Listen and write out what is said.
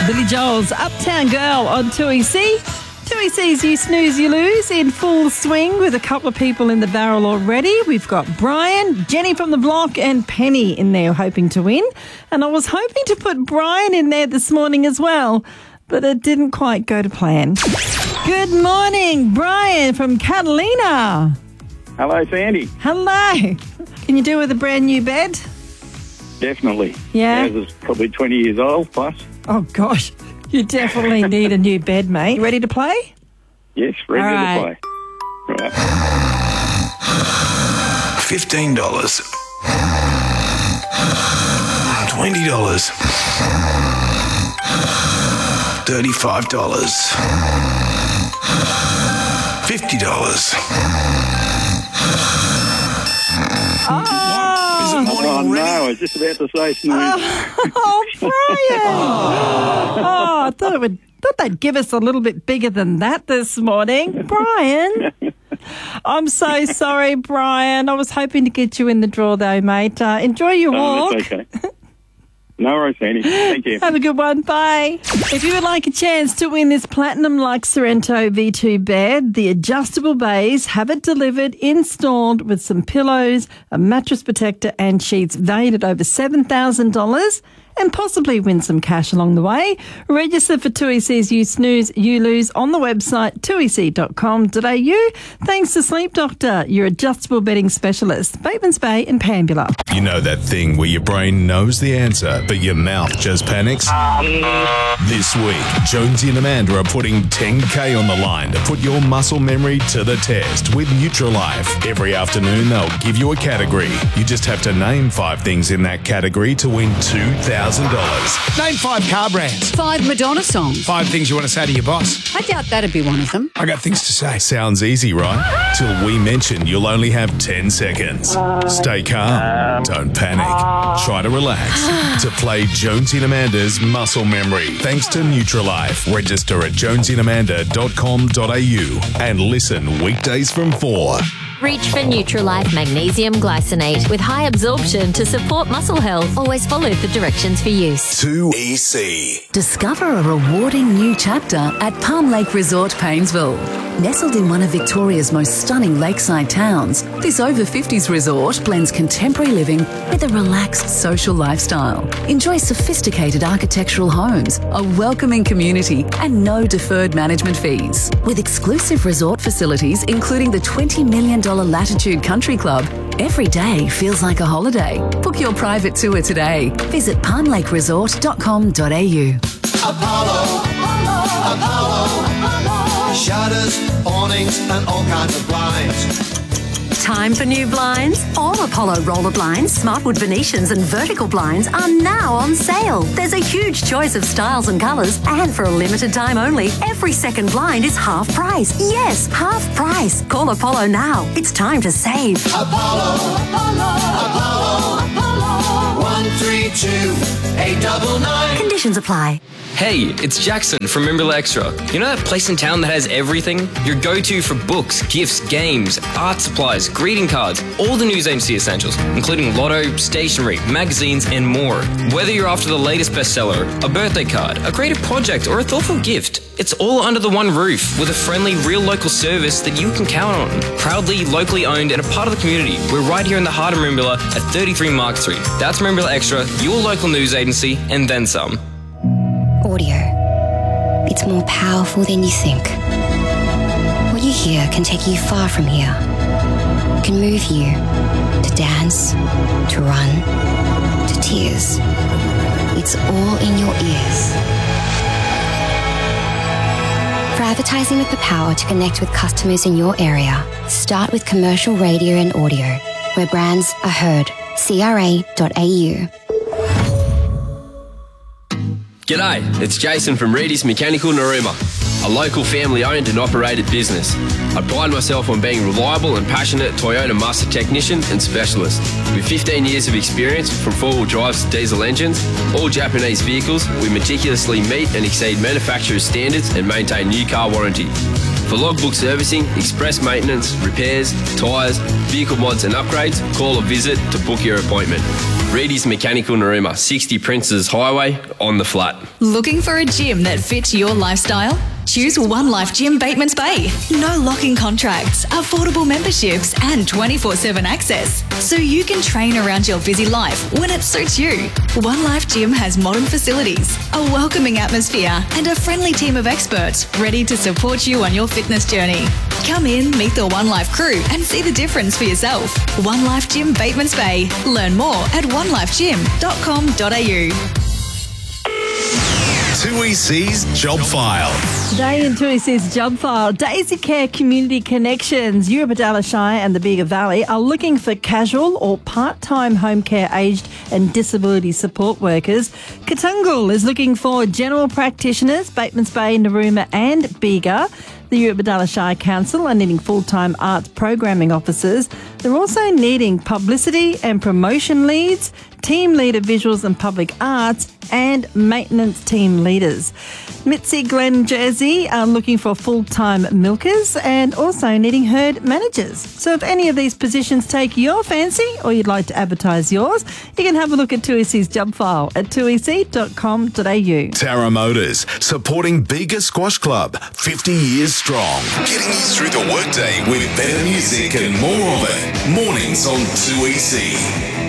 Billy Joel's Uptown Girl on 2EC. 2EC's You Snooze, You Lose in full swing with a couple of people in the barrel already. We've got Brian, Jenny from the block and Penny in there hoping to win. And I was hoping to put Brian in there this morning as well, but it didn't quite go to plan. Good morning, Brian from Catalina. Hello, Sandy. Hello. Can you do with a brand new bed? Definitely. Yeah? Ours is probably 20 years old plus. Oh, gosh. You definitely need a new bed, mate. You ready to play? Yes, ready All right. to play. Right. $15. $20. $35. $50. Oh, no, I was just about to say snooze. Oh, Brian. I thought they'd give us a little bit bigger than that this morning. Brian. I'm so sorry, Brian. I was hoping to get you in the draw though, mate. Enjoy your walk. That's okay. No worries, Sandy. Thank you. Have a good one. Bye. If you would like a chance to win this Platinum Lux Sorrento V2 bed, the adjustable bays, have it delivered, installed with some pillows, a mattress protector and sheets valued at over $7,000 and possibly win some cash along the way. Register for 2EC's You Snooze, You Lose on the website 2ec.com.au. Thanks to Sleep Doctor, your adjustable bedding specialist, Batemans Bay and Pambula. You know that thing where your brain knows the answer, but your mouth just panics? This week, Jonesy and Amanda are putting $10K on the line to put your muscle memory to the test with Nutrilife. Every afternoon, they'll give you a category. You just have to name 5 things in that category to win $2,000. Name 5 car brands. 5 Madonna songs. 5 things you want to say to your boss. I doubt that'd be one of them. I got things to say. Sounds easy, right? Till we mention you'll only have 10 seconds. Stay calm. Don't panic. Try to relax. To play Jonesy and Amanda's Muscle Memory. Thanks to Nutrilife. Register at jonesyandamanda.com.au and listen weekdays from 4. Reach for Nutrilife Magnesium Glycinate with high absorption to support muscle health. Always follow the directions for use. 2EC. Discover a rewarding new chapter at Palm Lake Resort, Paynesville. Nestled in one of Victoria's most stunning lakeside towns, this over-50s resort blends contemporary living with a relaxed social lifestyle. Enjoy sophisticated architectural homes, a welcoming community, and no deferred management fees. With exclusive resort facilities, including the $20 million Latitude Country Club, every day feels like a holiday. Book your private tour today. Visit palmlakeresort.com.au. Apollo. Shutters, awnings, and all kinds of blinds. Time for new blinds? All Apollo roller blinds, Smartwood Venetians and vertical blinds are now on sale. There's a huge choice of styles and colours, and for a limited time only, every second blind is half price. Yes, half price. Call Apollo now. It's time to save. Apollo. 132-899. Conditions apply. Hey, it's Jackson from Mimbula Extra. You know that place in town that has everything? Your go-to for books, gifts, games, art supplies, greeting cards, all the news agency essentials, including lotto, stationery, magazines, and more. Whether you're after the latest bestseller, a birthday card, a creative project, or a thoughtful gift, it's all under the one roof with a friendly, real local service that you can count on. Proudly, locally owned, and a part of the community. We're right here in the heart of Mimbula at 33 Mark Street. That's Mimbula Extra, your local news agency, and then some. Audio. It's more powerful than you think. What you hear can take you far from here. It can move you to dance, to run, to tears. It's all in your ears. For advertising with the power to connect with customers in your area, start with commercial radio and audio, where brands are heard. CRA.au. G'day, it's Jason from Reedy's Mechanical Narooma, a local family-owned and operated business. I pride myself on being reliable and passionate Toyota master technician and specialist. With 15 years of experience from four-wheel drives to diesel engines, all Japanese vehicles, we meticulously meet and exceed manufacturer's standards and maintain new car warranty. For logbook servicing, express maintenance, repairs, tyres, vehicle mods and upgrades, call or visit to book your appointment. Reedy's Mechanical Narooma, 60 Princes Highway, on the flat. Looking for a gym that fits your lifestyle? Choose One Life Gym Batemans Bay. No lock-in contracts, affordable memberships and 24/7 access. So you can train around your busy life when it suits you. One Life Gym has modern facilities, a welcoming atmosphere and a friendly team of experts ready to support you on your fitness journey. Come in, meet the One Life crew and see the difference for yourself. One Life Gym Batemans Bay. Learn more at onelifegym.com.au. 2EC's Job File. Today in 2EC's Job File, Daisy Care Community Connections, Eurobodalla Shire and the Bega Valley are looking for casual or part-time home care aged and disability support workers. Katungul is looking for general practitioners, Batemans Bay, Narooma and Bega. The Eurobodalla Shire Council are needing full-time arts programming officers. They're also needing publicity and promotion leads, team leader visuals and public arts, and maintenance team leaders. Mitzi Glen Jersey are looking for full-time milkers and also needing herd managers. So if any of these positions take your fancy or you'd like to advertise yours, you can have a look at 2EC's Job File at 2ec.com.au. Tara Motors, supporting Bega Squash Club, 50 years strong. Getting you through the workday with better music and more of it. Mornings on 2EC.